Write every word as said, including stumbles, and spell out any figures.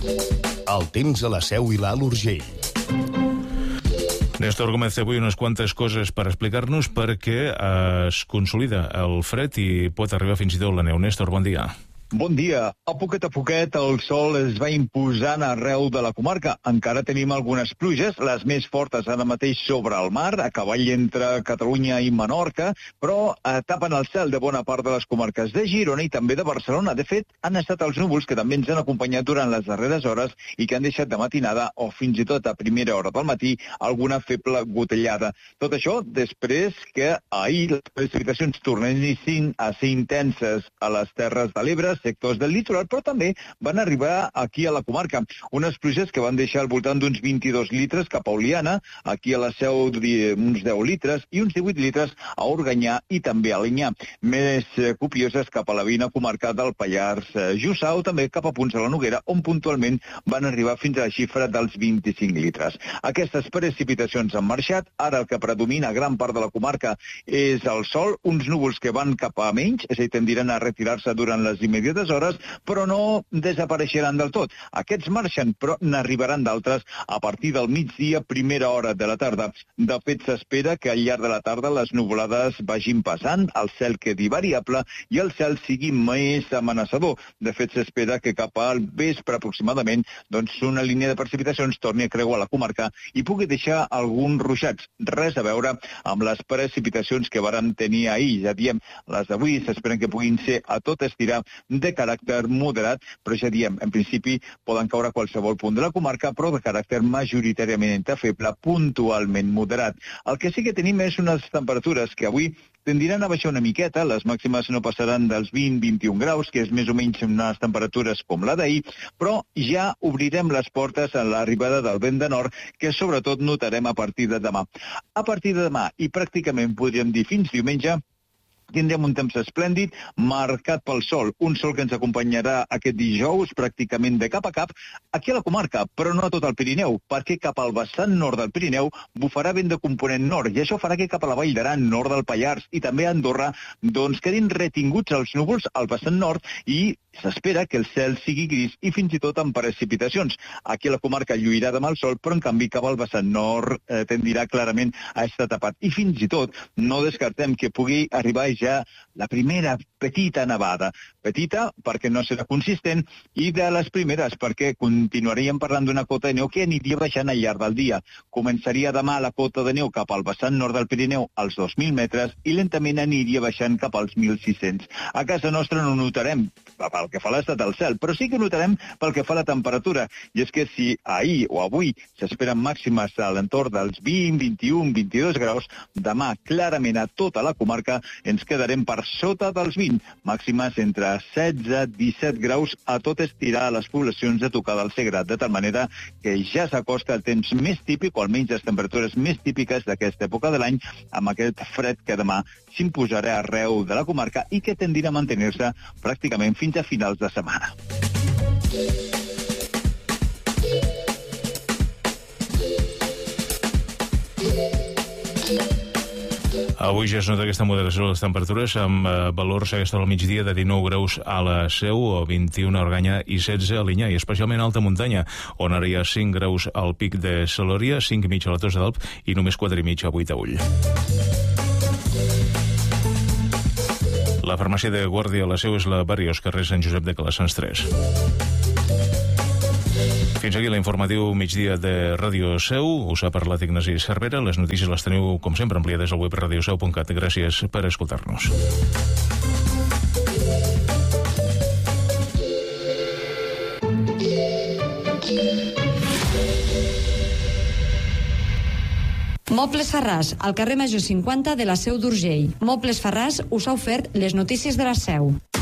El temps a la Seu i l'Alt Urgell. Néstor Gómez, avui unes quantes coses per explicar-nos perquè es consolida el fred i pot arribar fins i tot la neu. Néstor, bon dia. Bon dia. A poquet a poquet el sol es va imposant arreu de la comarca. Encara tenim algunes pluges, les més fortes ara mateix sobre el mar, a cavall entre Catalunya i Menorca, però eh, tapen el cel de bona part de les comarques de Girona i també de Barcelona. De fet, han estat els núvols que també ens han acompanyat durant les darreres hores i que han deixat de matinada o fins i tot a primera hora del matí alguna feble gotellada. Tot això després que ahir les precipitacions tornessin a ser intenses a les Terres de l'Ebre, sectors del litoral, però també van arribar aquí a la comarca. Unes pluges que van deixar al voltant d'uns vint-i-dos litres cap a Oliana, aquí a la Seu uns deu litres i uns divuit litres a Organyà i també a Alinyà. Més eh, copioses cap a la veïna comarca del Pallars eh, Jussà o també cap a punts de la Noguera, on puntualment van arribar fins a la xifra dels vint-i-cinc litres. Aquestes precipitacions han marxat, ara el que predomina a gran part de la comarca és el sol, uns núvols que van cap a menys, és a dir, tendiran a retirar-se durant les immediates hores, però no desapareixeran del tot. Aquests marxen, però n'arribaran d'altres a partir del migdia, primera hora de la tarda. De fet, s'espera que al llarg de la tarda les nuvolades vagin passant, el cel quedi variable i el cel sigui més amenaçador. De fet, s'espera que cap al vespre aproximadament doncs una línia de precipitacions torni a creuar la comarca i pugui deixar alguns ruixats. Res a veure amb les precipitacions que varen tenir ahir. Ja diem, les d'avui s'esperen que puguin ser a tot estirar de caràcter moderat, però ja diem, en principi poden caure a qualsevol punt de la comarca, però de caràcter majoritàriament feble, puntualment moderat. El que sí que tenim és unes temperatures que avui tendiran a baixar una miqueta, les màximes no passaran dels vint a vint-i-un graus, que és més o menys unes temperatures com la d'ahir, però ja obrirem les portes a l'arribada del vent de nord, que sobretot notarem a partir de demà. A partir de demà, i pràcticament podríem dir fins diumenge, tindrem un temps esplèndid, marcat pel sol, un sol que ens acompanyarà aquest dijous pràcticament de cap a cap aquí a la comarca, però no a tot el Pirineu, perquè cap al vessant nord del Pirineu bufarà vent de component nord, i això farà que cap a la Vall d'Aran, nord del Pallars i també a Andorra, doncs quedin retinguts els núvols al vessant nord i s'espera que el cel sigui gris i fins i tot amb precipitacions. Aquí a la comarca lluirà demà el sol, però en canvi cap al vessant nord eh, tendirà clarament a estar tapat. I fins i tot no descartem que pugui arribar ja la primera petita nevada. Petita perquè no serà consistent i de les primeres perquè continuaríem parlant d'una cota de neu que aniria baixant al llarg del dia. Començaria demà la cota de neu cap al vessant nord del Pirineu als dos mil metres i lentament aniria baixant cap als mil sis-cents. A casa nostra no notarem pel que fa a l'estat del cel, però sí que notarem pel que fa a la temperatura. I és que si ahir o avui s'esperen màximes a l'entorn dels vint, vint-i-un, vint-i-dos graus, demà clarament a tota la comarca ens quedarem per sota dels vint, màximes entre setze i disset graus a tot estirar a les poblacions de tocar del Segrat, de tal manera que ja s'acosta el temps més típic, o almenys les temperatures més típiques d'aquesta època de l'any, amb aquest fred que demà s'imposarà arreu de la comarca i que tendirà a mantenir-se pràcticament fins a finals de setmana. Avui ja es nota aquesta moderació de les temperatures amb eh, valors aquesta al migdia de dinou graus a la Seu o vint-i-un a Organyà i setze a Alinyà, i especialment a alta muntanya, on ara hi ha cinc graus al pic de Salòria, cinc i mig a la Tossa d'Alp i només quatre i mig a Vuitaüll. La farmàcia de Guàrdia a la Seu és la Barrios, carrer Sant Josep de Calassans tres. Fins aquí l'informatiu migdia de Ràdio Seu. Us ha parlat Ignasi Cervera. Les notícies les teniu, com sempre, ampliades al web radioseu punt cat. Gràcies per escoltar-nos. Mobles Farràs, al carrer Major cinquanta de la Seu d'Urgell. Mobles Farràs us ha ofert les notícies de la Seu.